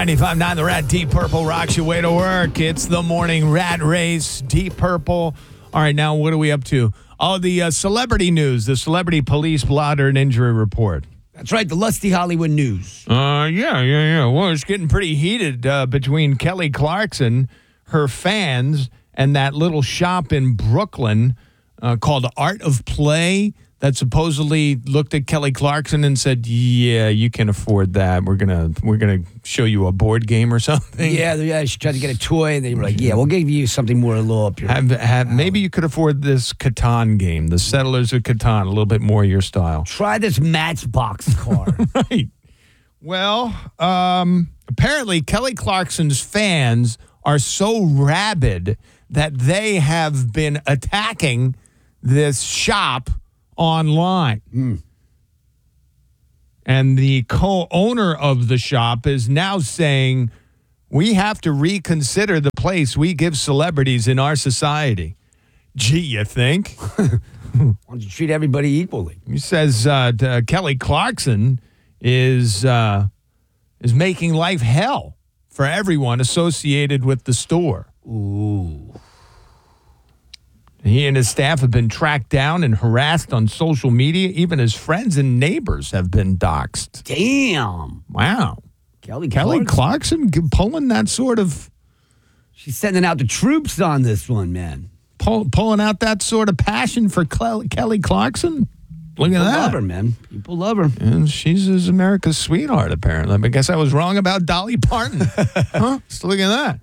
95.9 The Rat, Deep Purple rocks your way to work. It's the morning rat race, Deep Purple. All right, now what are we up to? Oh, the celebrity news, the celebrity police blotter and injury report. That's right, the Lusty Hollywood News. Yeah. Well, it's getting pretty heated between Kelly Clarkson, her fans, and that little shop in Brooklyn called Art of Play that supposedly looked at Kelly Clarkson and said, "Yeah, you can afford that. We're gonna show you a board game or something." Yeah. She tried to get a toy, and they were like, "Yeah, we'll give you something more low up your." Maybe you could afford this Catan game, the Settlers of Catan, a little bit more your style. Try this Matchbox car. Right. Well, apparently Kelly Clarkson's fans are so rabid that they have been attacking this shop online. And the co-owner of the shop is now saying, we have to reconsider the place we give celebrities in our society. Gee, you think? Why don't you treat everybody equally? He says Kelly Clarkson is making life hell for everyone associated with the store. Ooh. He and his staff have been tracked down and harassed on social media. Even his friends and neighbors have been doxxed. Damn. Wow. Kelly Clarkson pulling that sort of... She's sending out the troops on this one, man. Pulling out that sort of passion for Kelly Clarkson? Look at that. People love her, man. People love her. And she's America's sweetheart, apparently. I guess I was wrong about Dolly Parton. Huh? So look at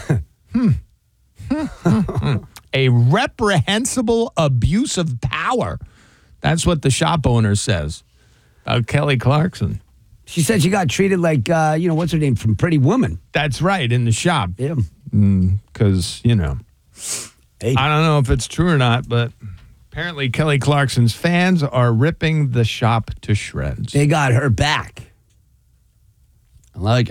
that. A reprehensible abuse of power. That's what the shop owner says about Kelly Clarkson. She said she got treated like, what's her name from Pretty Woman? That's right, in the shop. Yeah. Because, hey. I don't know if it's true or not, but apparently Kelly Clarkson's fans are ripping the shop to shreds. They got her back. I like it.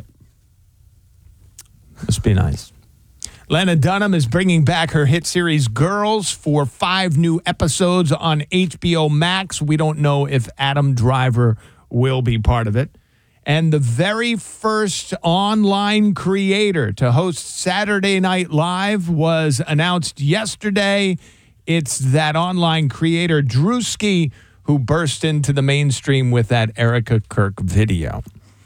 Must be nice. Lena Dunham is bringing back her hit series Girls for 5 new episodes on HBO Max. We don't know if Adam Driver will be part of it. And the very first online creator to host Saturday Night Live was announced yesterday. It's that online creator, Drewski, who burst into the mainstream with that Erica Kirk video.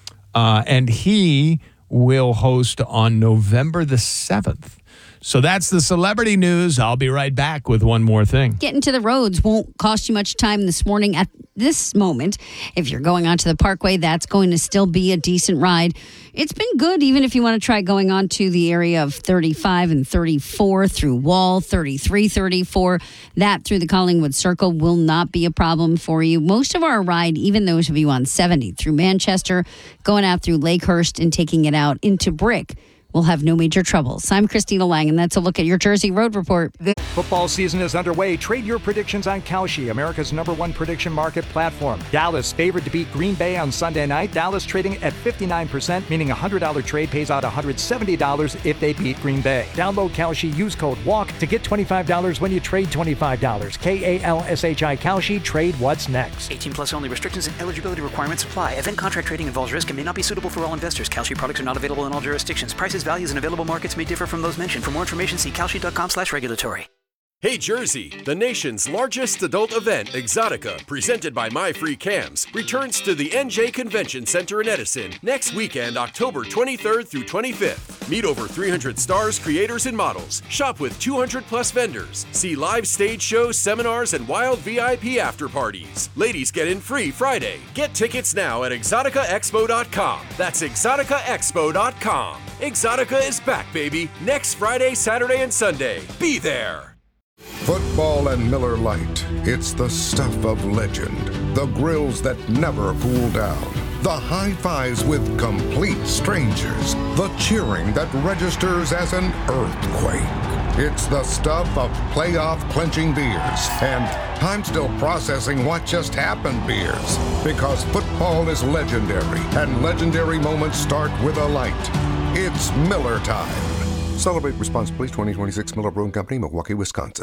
And he will host on November the 7th. So that's the celebrity news. I'll be right back with one more thing. Getting to the roads won't cost you much time this morning at this moment. If you're going onto the Parkway, that's going to still be a decent ride. It's been good, even if you want to try going on to the area of 35 and 34 through Wall, 33, 34. That through the Collingwood Circle will not be a problem for you. Most of our ride, even those of you on 70 through Manchester, going out through Lakehurst and taking it out into Brick, will have no major troubles. I'm Christina Lang, and that's a look at your Jersey Road Report. Football season is underway. Trade your predictions on Kalshi, America's #1 prediction market platform. Dallas favored to beat Green Bay on Sunday night. Dallas trading at 59%, meaning a $100 trade pays out $170 if they beat Green Bay. Download Kalshi, use code WALK to get $25 when you trade $25. KALSHI Kalshi, trade what's next. 18 plus only. Restrictions and eligibility requirements apply. Event contract trading involves risk and may not be suitable for all investors. Kalshi products are not available in all jurisdictions. Prices, values, and available markets may differ from those mentioned. For more information, see kalshi.com/regulatory. Hey Jersey, the nation's largest adult event, Exotica, presented by My Free Cams, returns to the NJ Convention Center in Edison next weekend, October 23rd through 25th. Meet over 300 stars, creators, and models. Shop with 200 plus vendors. See live stage shows, seminars, and wild VIP after parties. Ladies get in free Friday. Get tickets now at exoticaexpo.com. That's exoticaexpo.com. Exotica is back, baby. Next Friday, Saturday, and Sunday. Be there. Football and Miller Lite. It's the stuff of legend. The grills that never cool down. The high fives with complete strangers. The cheering that registers as an earthquake. It's the stuff of playoff clinching beers. And I'm still processing what just happened beers. Because football is legendary. And legendary moments start with a light. It's Miller time. Celebrate responsibly. 2026 Miller Brewing Company, Milwaukee, Wisconsin.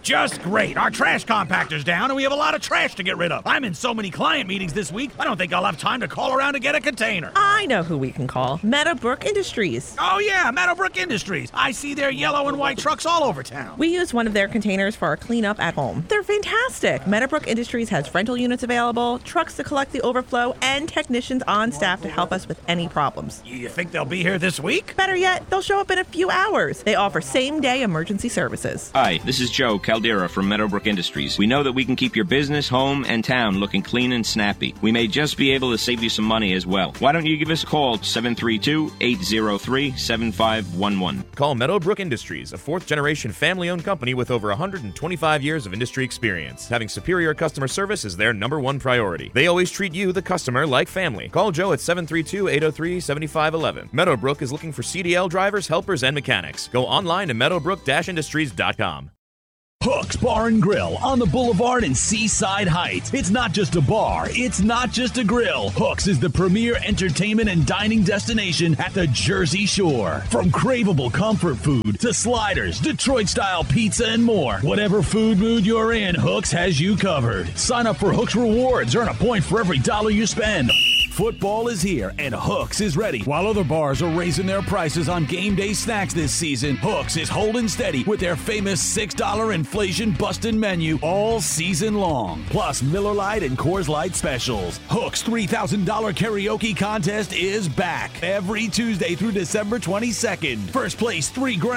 Just great. Our trash compactor's down and we have a lot of trash to get rid of. I'm in so many client meetings this week, I don't think I'll have time to call around to get a container. I know who we can call. Meadowbrook Industries. Oh yeah, Meadowbrook Industries. I see their yellow and white trucks all over town. We use one of their containers for our cleanup at home. They're fantastic. Meadowbrook Industries has rental units available, trucks to collect the overflow, and technicians on staff to help us with any problems. You think they'll be here this week? Better yet, they'll show up in a few hours. They offer same-day emergency services. Hi, this is Joe Caldera from Meadowbrook Industries. We know that we can keep your business, home, and town looking clean and snappy. We may just be able to save you some money as well. Why don't you give us a call, 732-803-7511. Call Meadowbrook Industries, a fourth-generation family-owned company with over 125 years of industry experience. Having superior customer service is their number one priority. They always treat you, the customer, like family. Call Joe at 732-803-7511. Meadowbrook is looking for CDL drivers, helpers, and mechanics. Go online to meadowbrook-industries.com. Hook's Bar and Grill on the Boulevard in Seaside Heights. It's not just a bar, it's not just a grill. Hook's is the premier entertainment and dining destination at the Jersey Shore. From craveable comfort food to sliders, Detroit-style pizza, and more. Whatever food mood you're in, Hook's has you covered. Sign up for Hook's Rewards, earn a point for every dollar you spend. Football is here, and Hook's is ready. While other bars are raising their prices on game day snacks this season, Hook's is holding steady with their famous $6 inflation-busting menu all season long. Plus Miller Lite and Coors Light specials. Hook's $3,000 karaoke contest is back every Tuesday through December 22nd. First place $3,000